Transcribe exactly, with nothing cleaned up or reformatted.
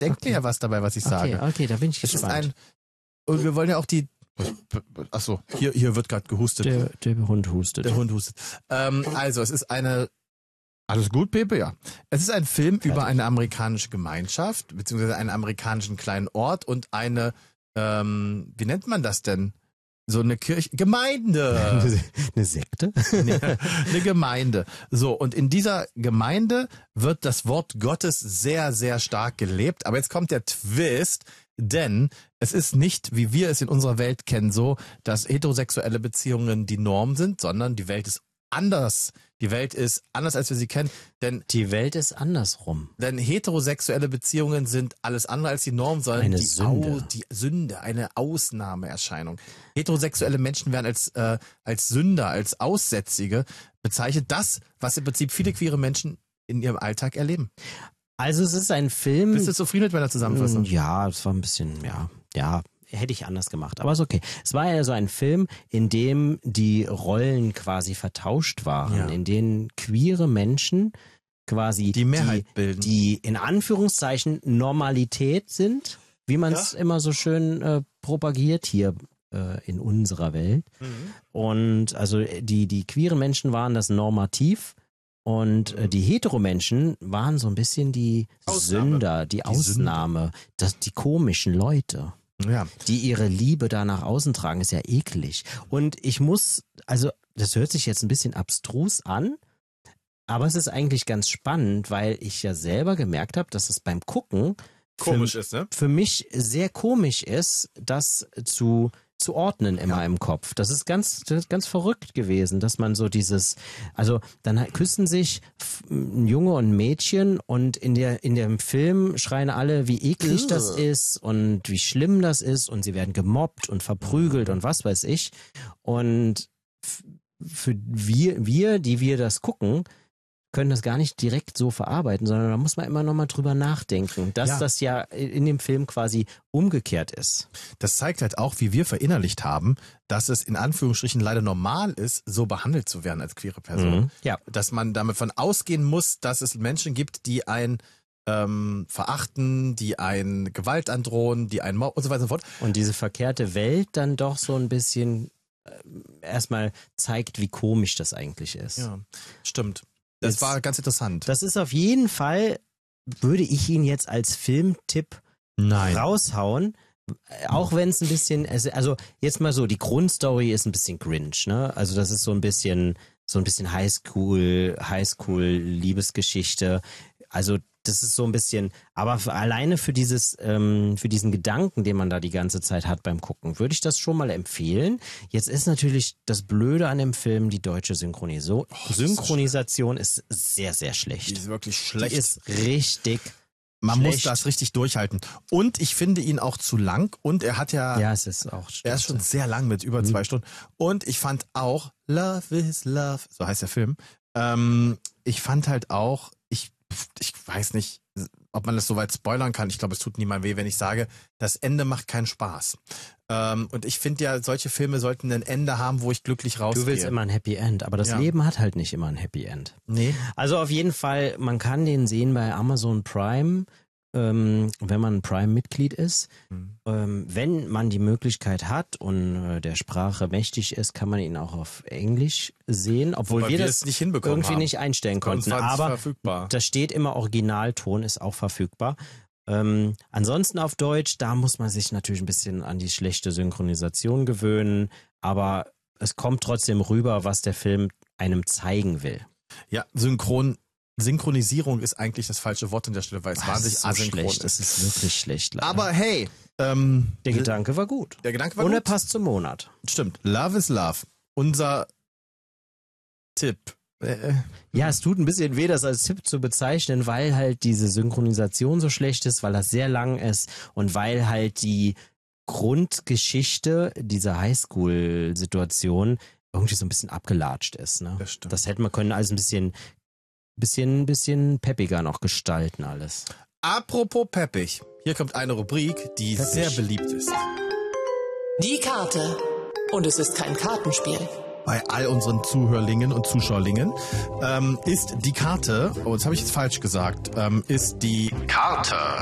denkt okay. mir ja was dabei, was ich okay, sage. Okay, da bin ich es gespannt. Ist ein, und wir wollen ja auch die... Achso, hier, hier wird gerade gehustet. Der, der Hund hustet. Der Hund hustet. Ähm, also, es ist eine... Alles gut, Pepe? Ja. Es ist ein Film Fertig. über eine amerikanische Gemeinschaft, beziehungsweise einen amerikanischen kleinen Ort und eine, ähm, wie nennt man das denn? So eine Kirche, Gemeinde. Eine Sekte? Nee, eine Gemeinde. So, und in dieser Gemeinde wird das Wort Gottes sehr, sehr stark gelebt. Aber jetzt kommt der Twist, denn es ist nicht, wie wir es in unserer Welt kennen, so, dass heterosexuelle Beziehungen die Norm sind, sondern die Welt ist anders. Die Welt ist anders, als wir sie kennen, denn die Welt ist andersrum. Denn heterosexuelle Beziehungen sind alles andere als die Norm, sondern eine die, Sünde. Au, die Sünde, eine Ausnahmeerscheinung. Heterosexuelle Menschen werden als äh, als Sünder, als Aussätzige bezeichnet. Das, was im Prinzip viele queere Menschen in ihrem Alltag erleben. Also es ist ein Film. Bist du zufrieden mit meiner Zusammenfassung? Ja, es war ein bisschen, ja, ja. Hätte ich anders gemacht, aber ist okay. Es war ja so ein Film, in dem die Rollen quasi vertauscht waren, ja. in denen queere Menschen quasi die Mehrheit die, bilden, die in Anführungszeichen Normalität sind, wie man es ja. immer so schön äh, propagiert hier äh, in unserer Welt. Mhm. Und also die die queeren Menschen waren das Normativ. Und äh, die Heteromenschen waren so ein bisschen die Ausnahme. Sünder, die, die Ausnahme, das, die komischen Leute. Ja. Die ihre Liebe da nach außen tragen, ist ja eklig. Und ich muss, also das hört sich jetzt ein bisschen abstrus an, aber es ist eigentlich ganz spannend, weil ich ja selber gemerkt habe, dass es beim Gucken komisch für, ist, ne? Für mich sehr komisch ist, das zu zu ordnen immer ja. im Kopf. Das ist ganz, das ist ganz verrückt gewesen, dass man so dieses, also dann küssen sich ein Junge und ein Mädchen und in der in dem Film schreien alle, wie eklig ja. das ist und wie schlimm das ist und sie werden gemobbt und verprügelt und was weiß ich. Und für wir, wir, die wir das gucken, können das gar nicht direkt so verarbeiten, sondern da muss man immer noch mal drüber nachdenken, dass ja. das ja in dem Film quasi umgekehrt ist. Das zeigt halt auch, wie wir verinnerlicht haben, dass es in Anführungsstrichen leider normal ist, so behandelt zu werden als queere Person. Mhm. Ja. Dass man damit von ausgehen muss, dass es Menschen gibt, die einen ähm, verachten, die einen Gewalt androhen, die einen Mord und so weiter und so fort. Und diese verkehrte Welt dann doch so ein bisschen äh, erstmal zeigt, wie komisch das eigentlich ist. Ja, stimmt. Das jetzt, war ganz interessant. Das ist auf jeden Fall, würde ich ihn jetzt als Filmtipp Nein. raushauen. Auch wenn es ein bisschen, also jetzt mal so, die Grundstory ist ein bisschen Grinch, ne? Also das ist so ein bisschen, so ein bisschen Highschool, Highschool-Liebesgeschichte. Also das ist so ein bisschen, aber für, alleine für dieses, ähm, für diesen Gedanken, den man da die ganze Zeit hat beim Gucken, würde ich das schon mal empfehlen. Jetzt ist natürlich das Blöde an dem Film, die deutsche Synchroniso- oh, Synchronisation ist, ist sehr, sehr schlecht. Die ist wirklich schlecht. Die ist richtig Man schlecht. muss das richtig durchhalten. Und ich finde ihn auch zu lang und er hat ja... Ja, es ist auch... Er ist schon sehr lang mit über mhm. zwei Stunden. Und ich fand auch, Love is Love, so heißt der Film, ähm, ich fand halt auch, ich ich weiß nicht, ob man das so weit spoilern kann. Ich glaube, es tut niemand weh, wenn ich sage, das Ende macht keinen Spaß. Ähm, und ich finde ja, solche Filme sollten ein Ende haben, wo ich glücklich rausgehe. Du willst immer ein Happy End, aber das ja. Leben hat halt nicht immer ein Happy End. Nee. Also auf jeden Fall, man kann den sehen bei Amazon Prime, ähm, wenn man Prime-Mitglied ist. Mhm. Ähm, wenn man die Möglichkeit hat und äh, der Sprache mächtig ist, kann man ihn auch auf Englisch sehen, obwohl wir, wir das nicht hinbekommen irgendwie haben. nicht einstellen konnten. Aber verfügbar. Da steht immer Originalton, ist auch verfügbar. Ähm, ansonsten auf Deutsch, da muss man sich natürlich ein bisschen an die schlechte Synchronisation gewöhnen, aber es kommt trotzdem rüber, was der Film einem zeigen will. Ja, synchron Synchronisierung ist eigentlich das falsche Wort an der Stelle, weil es wahnsinnig so asynchron schlecht. Das ist wirklich schlecht. Leider. Aber hey, ähm, der Gedanke war gut. Der Gedanke war Und gut. er passt zum Monat. Stimmt. Love is Love. Unser Tipp. Äh, ja, es tut ein bisschen weh, das als Tipp zu bezeichnen, weil halt diese Synchronisation so schlecht ist, weil das sehr lang ist und weil halt die Grundgeschichte dieser Highschool-Situation irgendwie so ein bisschen abgelatscht ist. Ne? Das stimmt. Das hätte man können alles ein bisschen Bisschen, bisschen peppiger noch gestalten alles. Apropos peppig, hier kommt eine Rubrik, die peppig. sehr beliebt ist. Die Karte. Und es ist kein Kartenspiel. Bei all unseren Zuhörlingen und Zuschauerlingen ähm, ist die Karte, oh, das habe ich jetzt falsch gesagt, ähm, ist die Karte